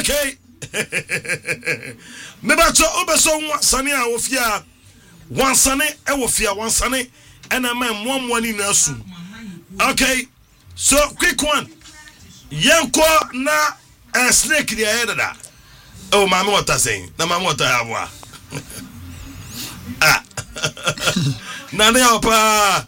Okay. Mebacho obeso wansane a wofia wansane e wofia wansane ena ma mmomwani na asu. Okay. So quick one. Yenko na snake dia yeda. Oh mama what I saying? Na mama what I have. Ah. Nane opa.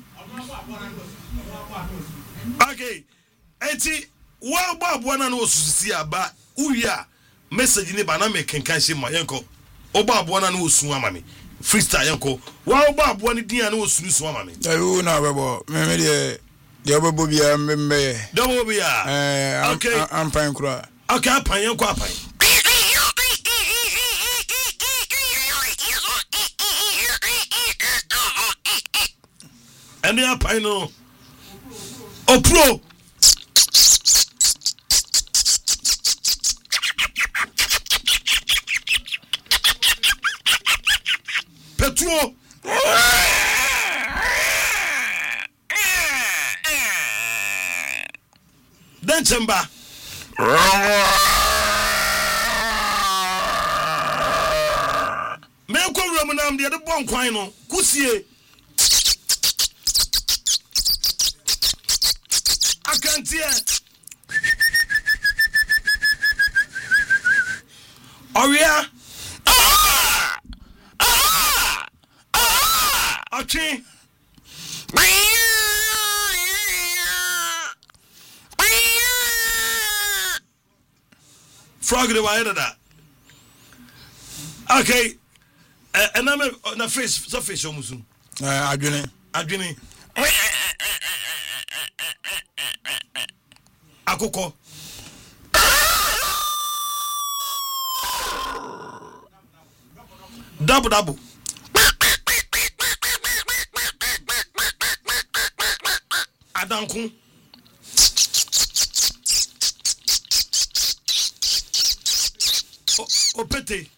Okay. Eti wa babu na no susisi aba uya message ni ba na me kenkan she ma yenko. Oba babu na no osu amame. Freestyle yenko. Wa babu ni din na osu su amame. Ayu na bebo. Me de obo bia me. Double bia. Okay. I'm fine kura. Okay, apan yenko apan. And apan no. O pro. Petro. Then chamba. Me ko Romanam de bon kwan no kusie. Akantie. Oria. Okay. Frog the wire that. Okay. And I'm na face so face omusu. Adwene. Akoko. Double. Adanku. Opete.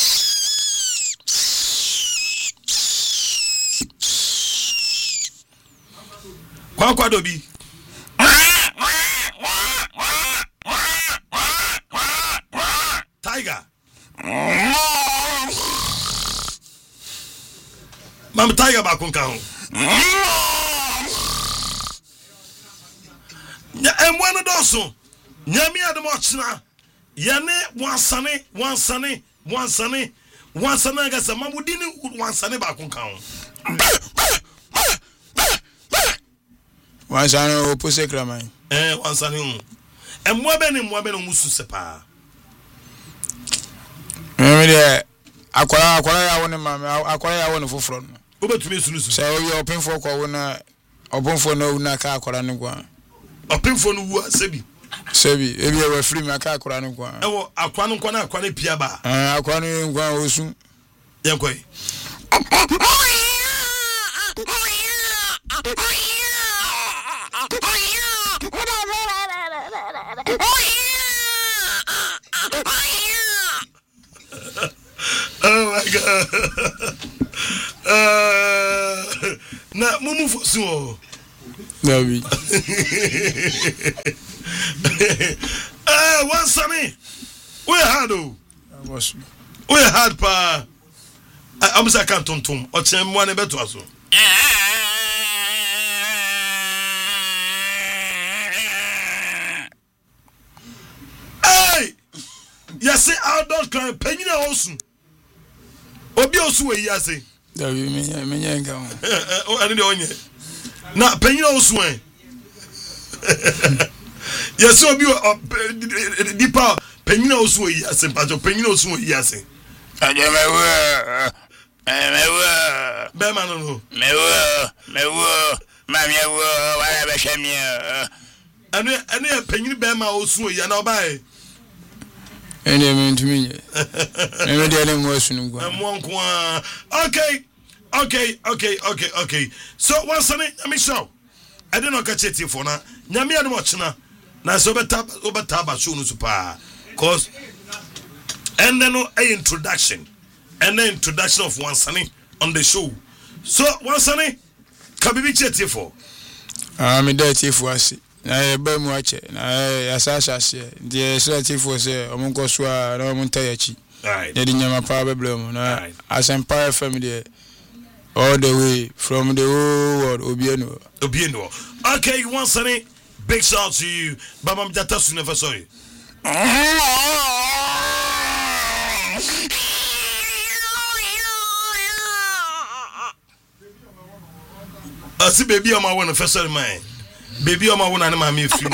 Kwa dobi. Tiger. Mam tiger ba kun kan. Nya emwano doso. Nyami ademo china. Yane wansane gasa mamudini wansane ba kun kan. Wansane opose kraman. Wansane. Emwabe no musu sepa. Me de akwara ya woni mama akwara ya woni foforo no. Obetumi sunusu. Say we openfo kwa wona obonfo no na ka akwara ne kwa. Openfo no wu asebi. Sebi ebi e wa free me aka akwara ne kwa. Ewo akwa no kwa na akwa na pia ba. Akwa no kwa osu. Yenkoi. Oh my God. Na mumu fosu. David. What's Sammy? Where hard oh? Where hard pa? I'm say can't tontum. O chem one beto aso. Hey! Yase outdoor clan penyina osu. Obi osu we yase. David me nka. O ani de onye. Na penyina osu en. Yase obi dipa penyina osu we yase pajo penyina osu we yase. Ajemewo. Be man no. Mewo. Mamiawo wala be hwemia. Ane penyina be ma osu we ya na obae. Ene me ntumi nye. Ene de ne mo asu nu gwa. Okay. So once I mean so I don't know catch it for na. Nyame ade mo chena. Na so obeta ba show no super cause and then introduction and the introduction of Wansane on the show. So Wansane can be cheated for. Me there tie for ase. na ba mu ache na ya sasase the strategy say omonko so a na omonta yachi right the nyama pa beblem na Asempa FM there all the way from the whole world obieno. Okay, once again, big shout out to you. Baba Mjata Sunefa, sorry. I see baby on my one first of mine. Baby on my one and my me free.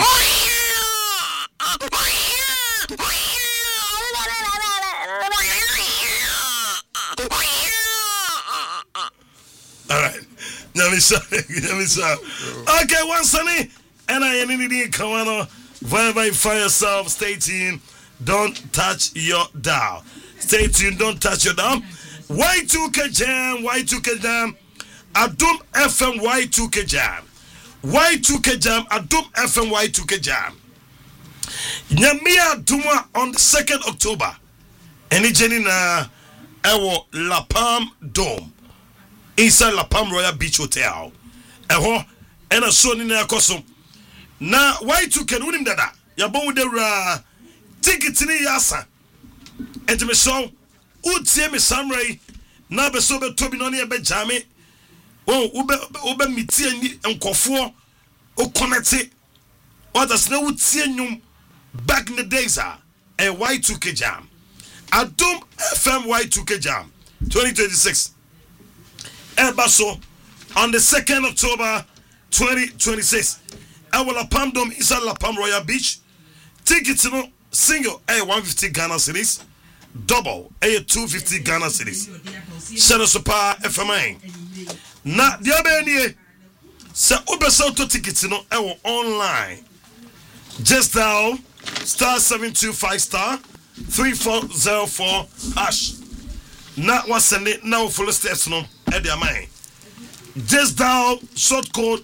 All right. Let me say. Okay, one sunny. And I need come on. Verify yourself. Stay tuned. Don't touch your dial. Stay tuned. Don't touch your dial. Y2K Jam. Adum FM Y2K Jam. Y2K Jam. Adum FM Y2K Jam. Nyamia Duma on the 2nd October. Any Jenny na ewo La Palm Dome. Inside La Palm Royal Beach Hotel. And a son in a costume. Now, why to can win that? Ya bon with the ticket in the yasa. And to me so, Uti me Samray, Nabe Sober Toby Noni a Benjamin. Oh, Ube Miti and Kofor, O Connecti. What does no Utienum back in the days are a Y2K Jam. Adum FM Y2K Jam 2026. Elbaso on the 2nd October 2026. La Palm Dome inside La Palm Royal Beach. Tickets no single a 150 Ghana cedis, double a 250 Ghana cedis. Send Super FMI. Na the other se ubesa to tickets no online. Just dial *725*3404 hash. Na was send it now full steps no at their mind. Just dial short code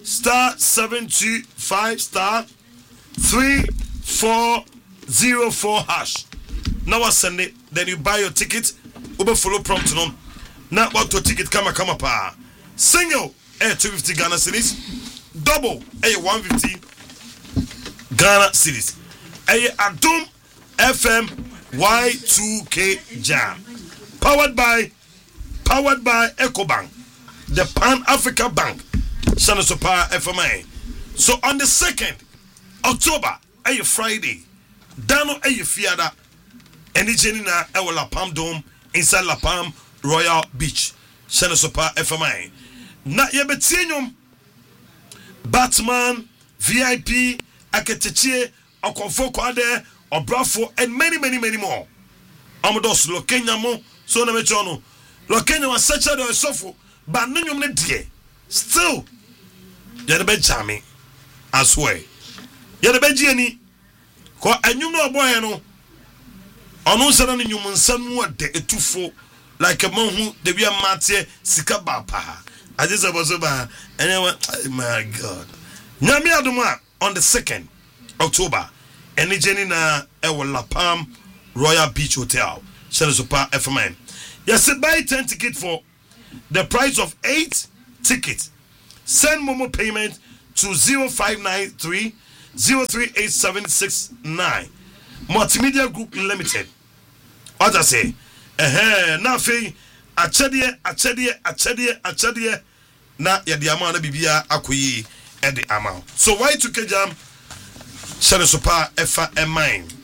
*725*3404 hash. Now I send it, then you buy your ticket. Uber follow prompt no. Now what to ticket come pa. Single a 250 Ghana cedis, double a 150 Ghana cedis. A Adum FM Y2K Jam. Powered by EcoBank, the Pan Africa Bank. Shana Super FMI. So on the 2nd October, a Friday, Dano a Fiada, and the Jenina La Palm Dome inside La Palm Royal Beach. Shana Super FMI. Na yebetinyum Batman, VIP, Aketeche, Okonfo Kwade, Obrafo, and many more. Amados Lokenya mo, so na mechono. Lokenya was such a sofo, but nanyum ne die. Still, you're the Jamie, I swear. You're the Jenny. And you know, boy, no. On no sudden, you mun son what de etufo like a man who the be a mate sikabapa. I just was about and my God. Nyami Aduma on the 2nd October. And the Jenny na La Palm Royal Beach Hotel. Shana Super FMN. Yes, buy 10 tickets for the price of 8 tickets. Send Momo payment to 0593 038769. Multimedia Group Limited. What I say? Nothing. Achadie. Na yadi amount bibia akoyi e the amount. So Y2K Jam Shana Super FMN.